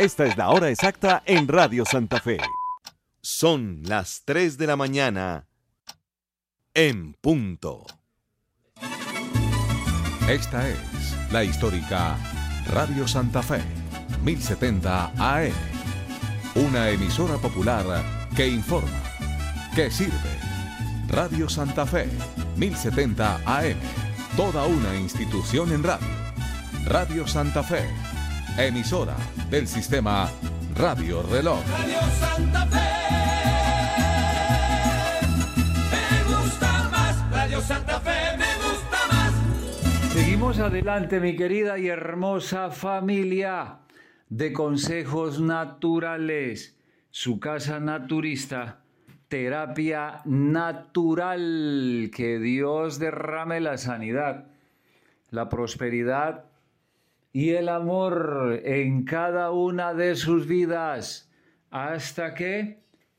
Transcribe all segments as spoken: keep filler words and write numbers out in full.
Esta es la hora exacta en Radio Santa Fe. Son las tres de la mañana en punto. Esta es la histórica Radio Santa Fe, mil setenta A M. Una emisora popular que informa, que sirve. Radio Santa Fe, mil setenta A M. Toda una institución en radio. Radio Santa Fe, emisora del sistema Radio Reloj. Radio Santa Fe, me gusta más. Radio Santa Fe, me gusta más. Seguimos adelante, mi querida y hermosa familia de Consejos Naturales, su casa naturista, terapia natural. Que Dios derrame la sanidad, la prosperidad y el amor en cada una de sus vidas, hasta que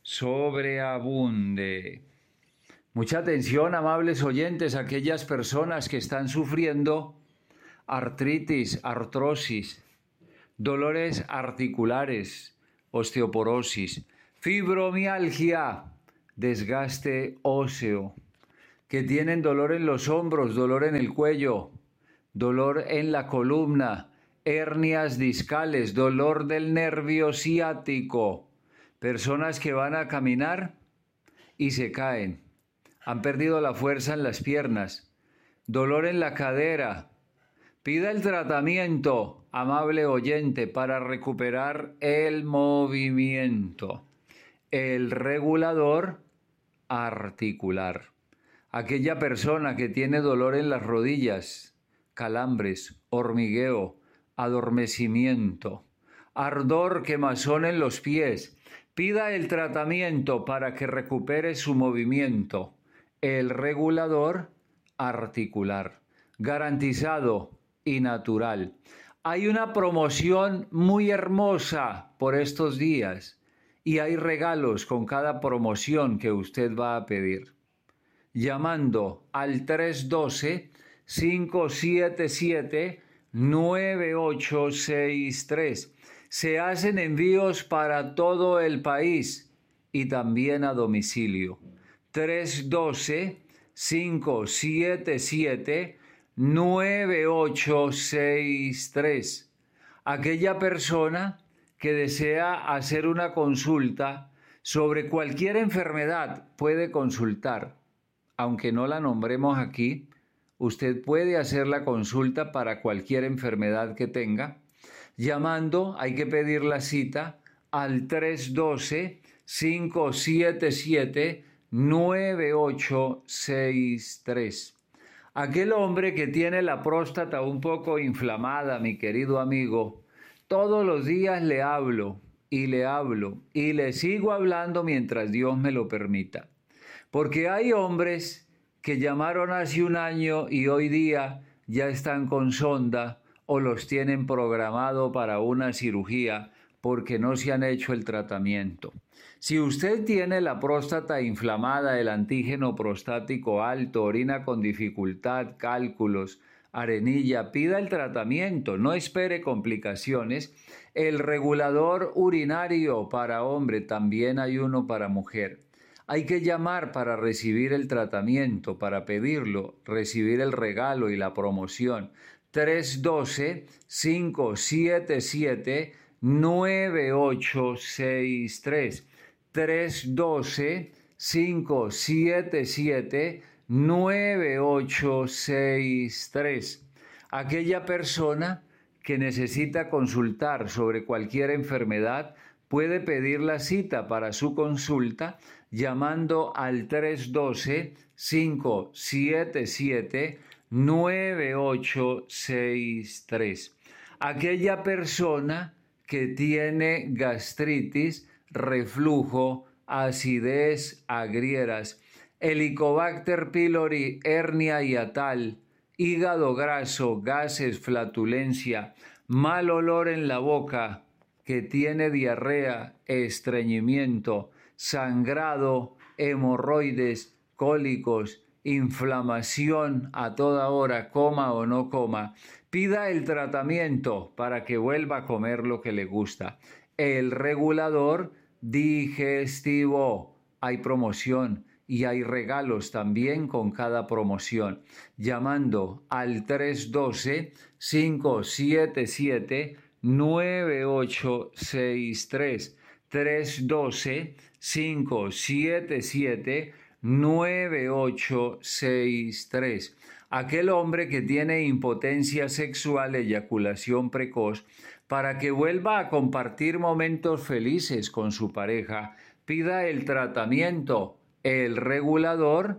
sobreabunde. Mucha atención, amables oyentes, aquellas personas que están sufriendo artritis, artrosis, dolores articulares, osteoporosis, fibromialgia, desgaste óseo, que tienen dolor en los hombros, dolor en el cuello, dolor en la columna, hernias discales, dolor del nervio ciático, personas que van a caminar y se caen, han perdido la fuerza en las piernas, dolor en la cadera. Pida el tratamiento, amable oyente, para recuperar el movimiento. El regulador articular. Aquella persona que tiene dolor en las rodillas, calambres, hormigueo, adormecimiento, ardor, quemazón en los pies. Pida el tratamiento para que recupere su movimiento. El regulador articular, garantizado y natural. Hay una promoción muy hermosa por estos días y hay regalos con cada promoción que usted va a pedir. Llamando al tres uno dos, cinco siete siete, nueve ocho seis tres. Se hacen envíos para todo el país y también a domicilio. tres uno dos, cinco siete siete, nueve ocho seis tres. Aquella persona que desea hacer una consulta sobre cualquier enfermedad puede consultar. Aunque no la nombremos aquí, usted puede hacer la consulta para cualquier enfermedad que tenga. Llamando, hay que pedir la cita al tres uno dos, cinco siete siete, nueve ocho seis tres. Aquel hombre que tiene la próstata un poco inflamada, mi querido amigo, todos los días le hablo y le hablo y le sigo hablando mientras Dios me lo permita. Porque hay hombres que llamaron hace un año y hoy día ya están con sonda o los tienen programado para una cirugía porque no se han hecho el tratamiento. Si usted tiene la próstata inflamada, el antígeno prostático alto, orina con dificultad, cálculos, arenilla, pida el tratamiento, no espere complicaciones. El regulador urinario para hombre, también hay uno para mujer. Hay que llamar para recibir el tratamiento, para pedirlo, recibir el regalo y la promoción. tres uno dos, cinco siete siete, nueve ocho seis tres. tres uno dos, cinco siete siete, nueve ocho seis tres. Aquella persona que necesita consultar sobre cualquier enfermedad puede pedir la cita para su consulta llamando al tres uno dos, cinco siete siete, nueve ocho seis tres. Aquella persona que tiene gastritis, reflujo, acidez, agrieras, Helicobacter pylori, hernia hiatal, hígado graso, gases, flatulencia, mal olor en la boca, que tiene diarrea, estreñimiento, sangrado, hemorroides, cólicos, inflamación a toda hora, coma o no coma. Pida el tratamiento para que vuelva a comer lo que le gusta. El regulador digestivo. Hay promoción y hay regalos también con cada promoción. Llamando al tres uno dos, cinco siete siete, nueve ocho seis tres. tres uno dos, cinco siete siete, nueve ocho seis tres. Aquel hombre que tiene impotencia sexual, eyaculación precoz, para que vuelva a compartir momentos felices con su pareja, pida el tratamiento, el regulador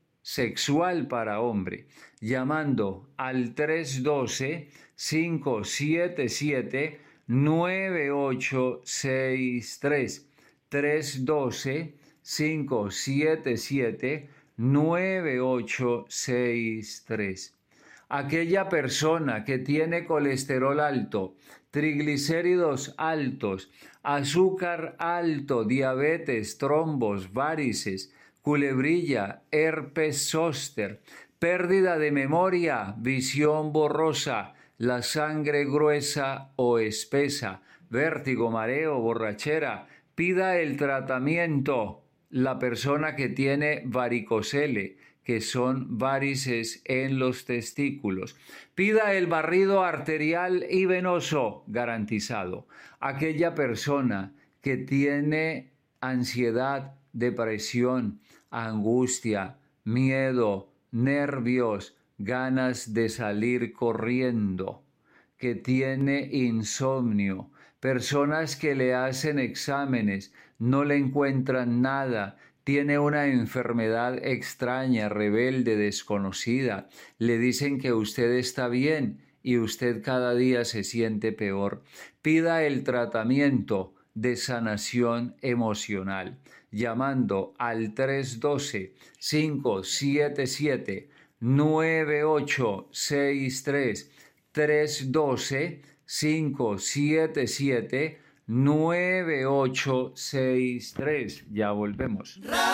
sexual para hombre, llamando al tres uno dos, cinco siete siete, nueve ocho seis tres. tres uno dos, cinco siete siete, nueve ocho seis tres. Aquella persona que tiene colesterol alto, triglicéridos altos, azúcar alto, diabetes, trombos, varices, culebrilla, herpes zóster, pérdida de memoria, visión borrosa, la sangre gruesa o espesa, vértigo, mareo, borrachera, pida el tratamiento. La persona que tiene varicocele, que son varices en los testículos. Pida el barrido arterial y venoso garantizado. Aquella persona que tiene ansiedad, depresión, angustia, miedo, nervios, ganas de salir corriendo, que tiene insomnio, personas que le hacen exámenes, no le encuentran nada, tiene una enfermedad extraña, rebelde, desconocida, le dicen que usted está bien y usted cada día se siente peor. Pida el tratamiento de sanación emocional, llamando al tres uno dos, cinco siete siete, nueve ocho seis tres, tres uno dos, cinco siete siete, nueve ocho seis tres. Ya volvemos.